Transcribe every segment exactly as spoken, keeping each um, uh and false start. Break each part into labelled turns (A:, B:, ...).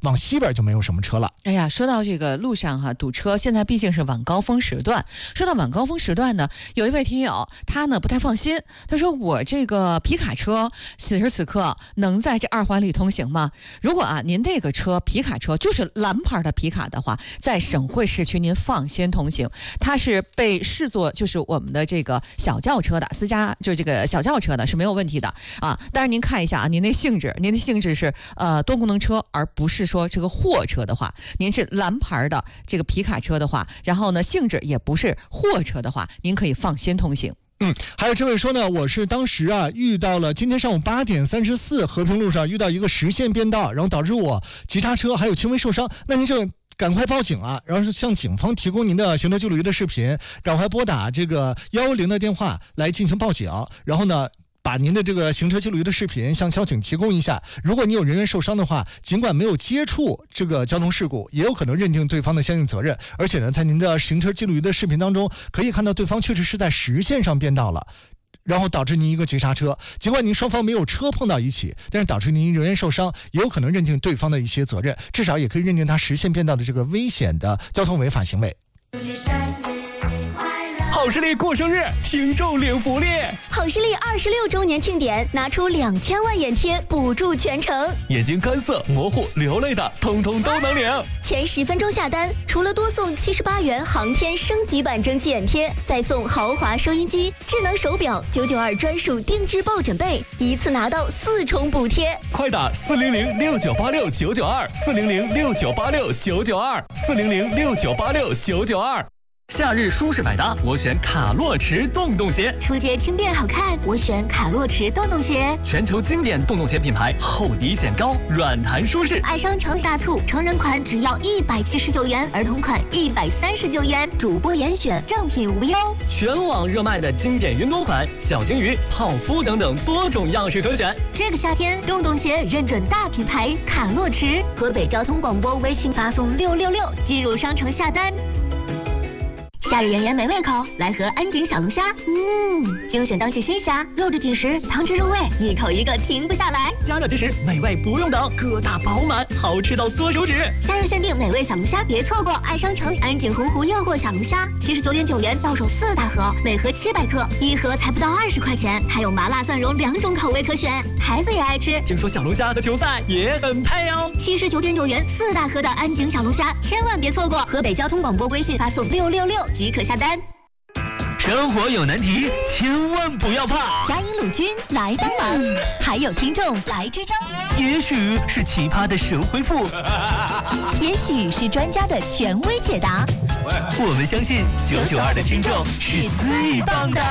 A: 往西边就没有什么车了。
B: 哎呀，说到这个路上哈、啊、堵车，现在毕竟是晚高峰时段。说到晚高峰时段呢，有一位听友他呢不太放心，他说我这个皮卡车此时此刻能在这二环里通行吗？如果啊您这个车皮卡车就是蓝牌的皮卡的话，在省会市区您放心通行，它是被视作就是我们的这个小轿车的私家，就是这个小轿车的是没有问题的啊。但是您看一下啊，您的性质，您的性质是呃多功能车，而不是说这个货车的话，您是蓝牌的这个皮卡车的话，然后呢性质也不是货车的话，您可以放心通行。
A: 嗯，还有这位说呢，我是当时啊遇到了今天上午八点三十四和平路上遇到一个实线变道，然后导致我急刹车还有轻微受伤，那您就赶快报警啊，然后是向警方提供您的行车记录仪的视频，赶快拨打这个一一零的电话来进行报警，然后呢把您的这个行车记录仪的视频向交警提供一下。如果你有人员受伤的话，尽管没有接触这个交通事故，也有可能认定对方的相应责任。而且呢，在您的行车记录仪的视频当中，可以看到对方确实是在实线上变道了，然后导致您一个急刹车。尽管您双方没有车碰到一起，但是导致您人员受伤，也有可能认定对方的一些责任，至少也可以认定他实线变道的这个危险的交通违法行为。
C: 好视力过生日，听众领福利。
D: 好视力二十六周年庆典，拿出两千万眼贴补助全程，
C: 眼睛干涩、模糊、流泪的，通通都能领。
D: 前十分钟下单，除了多送七十八元航天升级版蒸汽眼贴，再送豪华收音机、智能手表、九九二专属定制抱枕被，一次拿到四重补贴。
C: 快打四零零六九八六九九二，四零零六九八六九九二，四零零六九八六九九二。夏日舒适百搭，我选卡洛驰洞洞鞋。
D: 出街轻便好看，我选卡洛驰洞洞鞋。
C: 全球经典洞洞鞋品牌，厚底显高，软弹舒适。
D: 爱商城大促，成人款只要一百七十九元，儿童款一百三十九元，主播严选，正品无忧。
C: 全网热卖的经典云朵款、小金鱼、泡芙等等多种样式可选。
D: 这个夏天，洞洞鞋认准大品牌卡洛驰。河北交通广播微信发送六六六进入商城下单。夏日炎炎没胃口，来盒安井小龙虾。嗯，精选当季新虾，肉质紧实，汤汁入味，一口一个停不下来。
C: 加热即食，美味不用等，疙瘩饱满，好吃到缩手指。
D: 夏日限定美味小龙虾，别错过！爱商城安井洪湖诱惑小龙虾，七十九点九元到手四大盒，每盒七百克，一盒才不到二十块钱，还有麻辣蒜蓉两种口味可选，孩子也爱吃。
C: 听说小龙虾和球赛也很配哦。
D: 七十九点九元四大盒的安井小龙虾，千万别错过！河北交通广播微信发送六六六即可下单。
C: 生活有难题，千万不要怕。
D: 嘉银鲁军来帮忙，还有听众来支招。
C: 也许是奇葩的神回复，
D: 也许是专家的权威解答。
C: 我们相信九九二的听众是最棒的。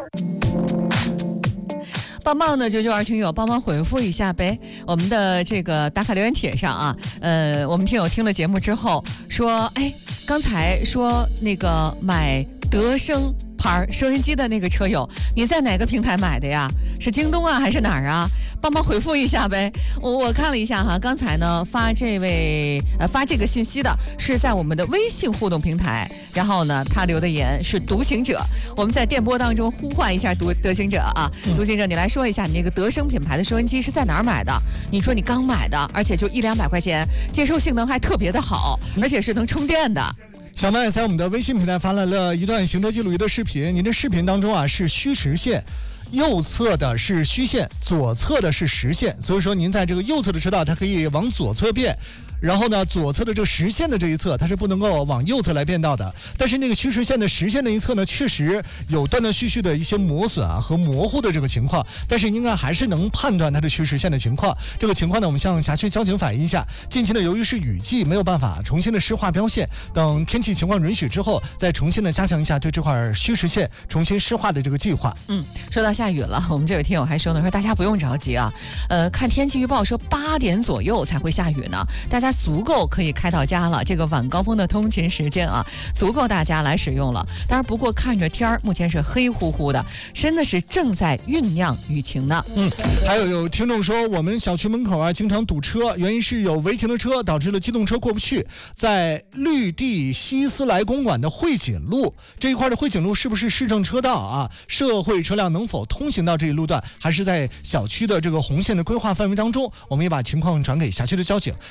B: 棒棒的九九二听友帮忙回复一下呗，我们的这个打卡留言帖上啊，呃，我们听友听了节目之后说，哎，刚才说那个买德声牌收音机的那个车友，你在哪个平台买的呀？是京东啊还是哪儿啊？帮忙回复一下呗。我我看了一下哈，刚才呢发这位呃发这个信息的是在我们的微信互动平台，然后呢他留的言是独行者。我们在电波当中呼唤一下独独行者啊，独行者你来说一下你那个德声品牌的收音机是在哪儿买的？你说你刚买的，而且就一两百块钱，接收性能还特别的好，而且是能充电的。
A: 小麦在我们的微信平台发来了一段行车记录仪的视频，您的视频当中啊是虚实线，右侧的是虚线，左侧的是实线，所以说您在这个右侧的车道它可以往左侧变，然后呢左侧的这个实线的这一侧它是不能够往右侧来变道的，但是那个虚实线的实线的一侧呢确实有断断续续的一些磨损啊和模糊的这个情况，但是应该还是能判断它的虚实线的情况。这个情况呢我们向辖区交警反映一下，近期呢由于是雨季没有办法重新的湿化标线，等天气情况允许之后再重新的加强一下对这块虚实线重新湿化的这个计划。
B: 嗯，说到下雨了，我们这位听友还说呢，说大家不用着急啊，呃，看天气预报说八点左右才会下雨呢，大家足够可以开到家了，这个晚高峰的通勤时间啊，足够大家来使用了。当然，不过看着天儿目前是黑乎乎的，真的是正在酝酿雨情呢。
A: 嗯，还有有听众说，我们小区门口啊经常堵车，原因是有违停的车导致了机动车过不去。在绿地西斯莱公馆的汇锦路这一块的汇锦路是不是市政车道啊？社会车辆能否通行到这一路段，还是在小区的这个红线的规划范围当中？我们也把情况转给辖区的交警，确认一下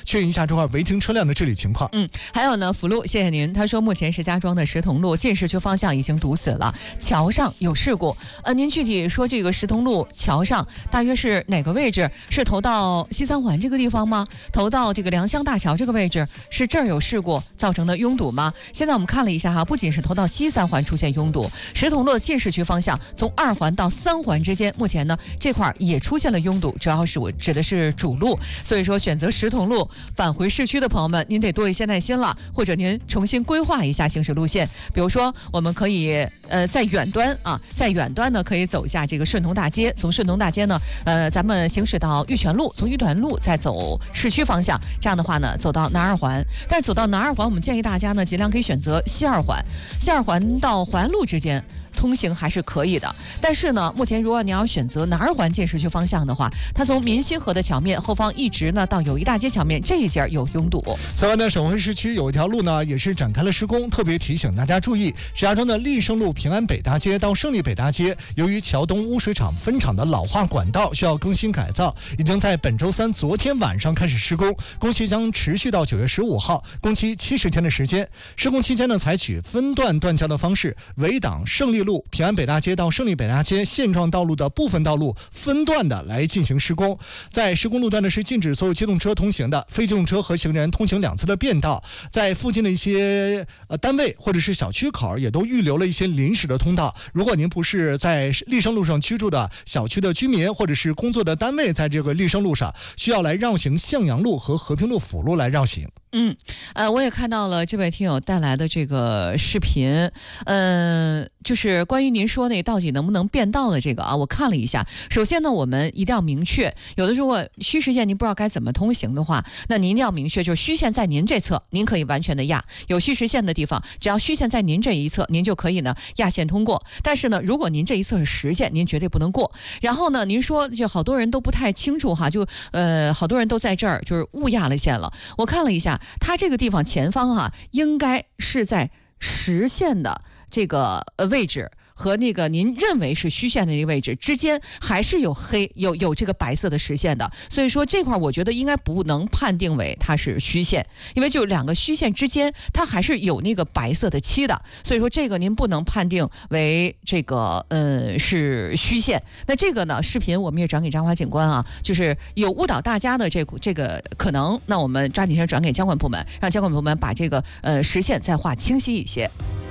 A: 这块违停车辆的治理情况。
B: 嗯，还有呢，福禄，谢谢您。他说目前石家庄的石桐路进市区方向已经堵死了，桥上有事故。呃，您具体说这个石桐路桥上大约是哪个位置？是投到西三环这个地方吗？投到这个良乡大桥这个位置？是这儿有事故造成的拥堵吗？现在我们看了一下哈，不仅是投到西三环出现拥堵，石桐路进市区方向从二环到三环之间，目前呢这块也出现了拥堵，主要是我指的是主路。所以说选择石桐路返回市区的朋友们，您得多一些耐心了，或者您重新规划一下行驶路线。比如说我们可以呃在远端啊，在远端呢可以走一下这个顺通大街，从顺通大街呢呃咱们行驶到玉泉路，从玉泉路再走市区方向，这样的话呢走到南二环。但是走到南二环，我们建议大家呢尽量可以选择西二环，西二环到淮安路之间通行还是可以的。但是呢，目前如果你要选择南二环进市区方向的话，它从民心河的桥面后方一直呢到友谊大街桥面这一节有拥堵。
A: 此外呢，省会市区有一条路呢也是展开了施工，特别提醒大家注意，石家庄的立胜路平安北大街到胜利北大街，由于桥东污水厂分厂的老化管道需要更新改造，已经在本周三昨天晚上开始施工，工期将持续到九月十五号，工期七十天的时间。施工期间呢，采取分段断交的方式，围挡胜利路平安北大街到胜利北大街现状道路的部分道路，分段的来进行施工。在施工路段呢是禁止所有机动车通行的，非机动车和行人通行两侧的便道。在附近的一些呃单位或者是小区口也都预留了一些临时的通道。如果您不是在立胜路上居住的小区的居民，或者是工作的单位在这个立胜路上，需要来绕行向阳路和和平路辅路来绕行。
B: 嗯，呃，我也看到了这位听友带来的这个视频，嗯、呃，就是关于您说那到底能不能变道的这个啊，我看了一下。首先呢，我们一定要明确，有的时候虚实线您不知道该怎么通行的话，那您一定要明确，就是虚线在您这侧，您可以完全的压；有虚实线的地方，只要虚线在您这一侧，您就可以呢压线通过。但是呢，如果您这一侧是实线，您绝对不能过。然后呢，您说就好多人都不太清楚哈，就呃好多人都在这儿就是误压了线了。我看了一下。它这个地方前方哈、啊，应该是在实线的这个呃位置和那个您认为是虚线的那个位置之间，还是有黑有有这个白色的实线的。所以说这块我觉得应该不能判定为它是虚线，因为就两个虚线之间它还是有那个白色的漆的。所以说这个您不能判定为这个呃是虚线。那这个呢，视频我们也转给张华警官啊，就是有误导大家的这这个可能，那我们抓紧时间转给监管部门，让监管部门把这个呃实线再画清晰一些。